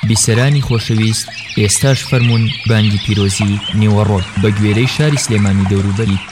بیسەرانی خۆشەویست، ئێستاش فەرمونون بانگی پیرۆزی نیوەڕۆ بە گوێرەی شاری سلێمانی دەوروبەری